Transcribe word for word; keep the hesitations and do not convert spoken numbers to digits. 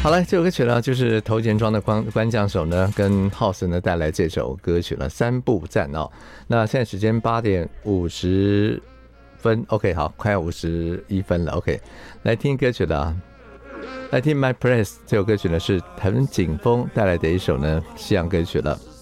好了，这首歌曲呢，就是头前庄的关关将手呢，跟浩森呢带来这首歌曲了，三步战哦。那现在时间八点五十分 ，OK， 好，快要五十一分了 ，OK， 来听歌曲了啊。来听 My Place 这首歌曲呢，是藤井风带来的一首呢西洋歌曲了。